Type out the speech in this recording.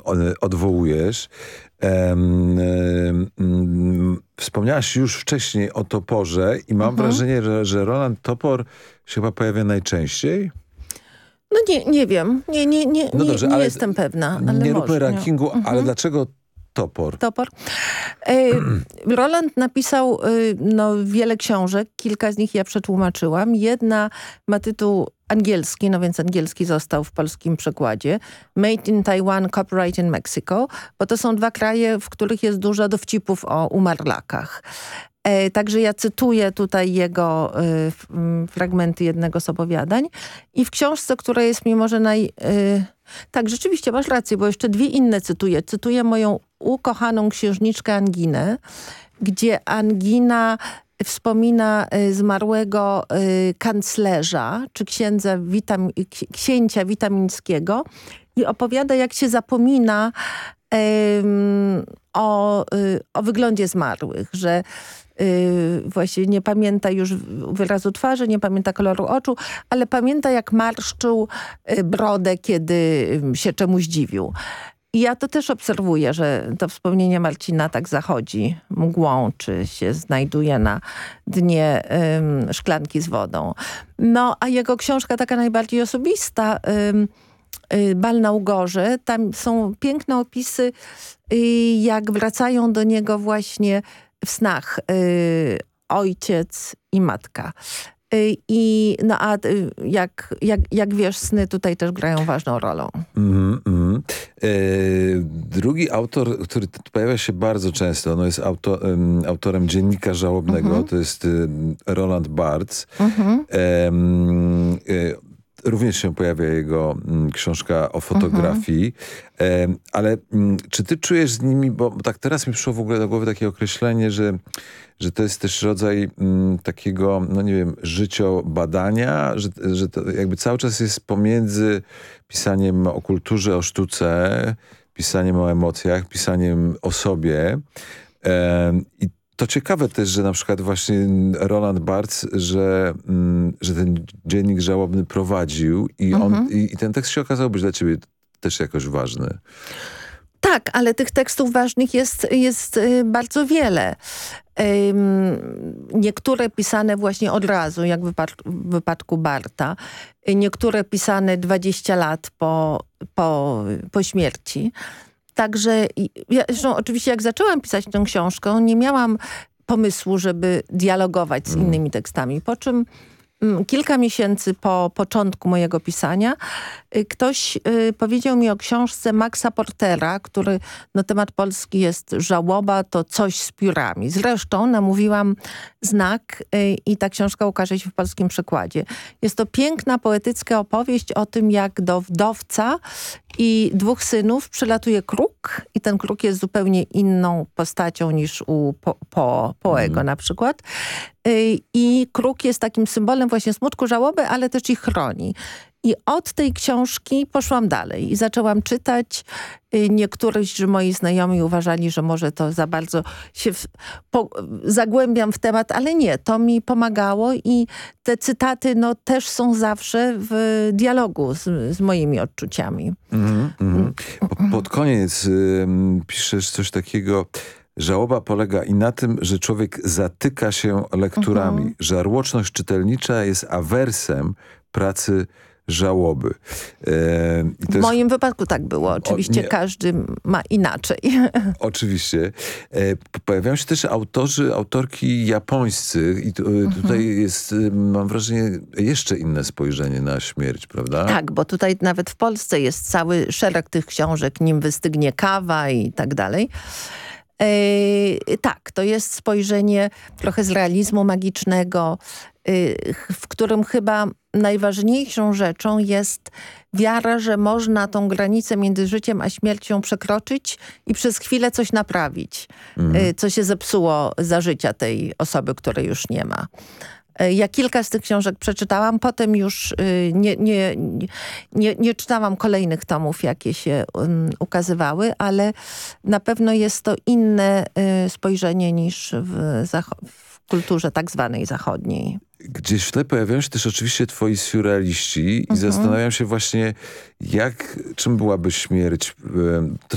odwołujesz. Wspomniałaś już wcześniej o Toporze i mam wrażenie, że Roland Topor się chyba pojawia najczęściej. No nie wiem. No dobrze, nie jestem pewna. Ale nie może, róbmy rankingu, ale dlaczego Topor? Topor. Roland napisał wiele książek, kilka z nich ja przetłumaczyłam. Jedna ma tytuł angielski, no więc angielski został w polskim przekładzie. Made in Taiwan, Copyright in Mexico, bo to są dwa kraje, w których jest dużo dowcipów o umarlakach. Także ja cytuję tutaj jego fragmenty jednego z opowiadań. I w książce, która jest mi może tak, rzeczywiście masz rację, bo jeszcze dwie inne cytuję. Cytuję moją ukochaną księżniczkę Anginę, gdzie Angina wspomina zmarłego kanclerza, czy księcia Witamińskiego i opowiada, jak się zapomina o wyglądzie zmarłych, że właśnie nie pamięta już wyrazu twarzy, nie pamięta koloru oczu, ale pamięta, jak marszczył brodę, kiedy się czemuś dziwił. I ja to też obserwuję, że to wspomnienie Marcina tak zachodzi mgłą, czy się znajduje na dnie szklanki z wodą. No, a jego książka taka najbardziej osobista, Bal na Ugorze, tam są piękne opisy, jak wracają do niego właśnie w snach ojciec i matka. Jak wiesz, sny tutaj też grają ważną rolą. Drugi autor, który pojawia się bardzo często, no jest autorem Dziennika Żałobnego, to jest Roland Barthes. Również się pojawia jego książka o fotografii, ale czy ty czujesz z nimi, bo tak teraz mi przyszło w ogóle do głowy takie określenie, że to jest też rodzaj takiego, no nie wiem, życiobadania, że to jakby cały czas jest pomiędzy pisaniem o kulturze, o sztuce, pisaniem o emocjach, pisaniem o sobie. I to ciekawe też, że na przykład właśnie Roland Barthes, że ten dziennik żałobny prowadził i ten tekst się okazał być dla ciebie też jakoś ważny. Tak, ale tych tekstów ważnych jest bardzo wiele. Niektóre pisane właśnie od razu, jak w wypadku Barta. Niektóre pisane 20 lat po śmierci. Także ja zresztą oczywiście jak zaczęłam pisać tę książkę, nie miałam pomysłu, żeby dialogować z innymi tekstami. Po czym kilka miesięcy po początku mojego pisania ktoś powiedział mi o książce Maxa Portera, który na temat Polski jest Żałoba, to coś z piórami. Zresztą namówiłam Znak i ta książka ukaże się w polskim przekładzie. Jest to piękna, poetycka opowieść o tym, jak do wdowca i dwóch synów przylatuje kruk i ten kruk jest zupełnie inną postacią niż u Poego na przykład. I kruk jest takim symbolem właśnie smutku, żałoby, ale też ich chroni. I od tej książki poszłam dalej i zaczęłam czytać. Niektórzy moi znajomi uważali, że może to za bardzo się zagłębiam w temat, ale nie, to mi pomagało i te cytaty też są zawsze w dialogu z moimi odczuciami. Pod koniec piszesz coś takiego: żałoba polega i na tym, że człowiek zatyka się lekturami. Żarłoczność czytelnicza jest awersem pracy żałoby. W moim wypadku tak było. Oczywiście każdy ma inaczej. Oczywiście. Pojawiają się też autorki japońscy i tutaj jest, mam wrażenie, jeszcze inne spojrzenie na śmierć, prawda? Tak, bo tutaj nawet w Polsce jest cały szereg tych książek, nim wystygnie kawa i tak dalej. Tak, to jest spojrzenie trochę z realizmu magicznego, w którym chyba najważniejszą rzeczą jest wiara, że można tą granicę między życiem a śmiercią przekroczyć i przez chwilę coś naprawić, co się zepsuło za życia tej osoby, której już nie ma. Ja kilka z tych książek przeczytałam, potem już nie czytałam kolejnych tomów, jakie się ukazywały, ale na pewno jest to inne spojrzenie niż w kulturze tak zwanej zachodniej. Gdzieś w tle pojawiają się też oczywiście twoi surrealiści i zastanawiam się właśnie, czym byłaby śmierć.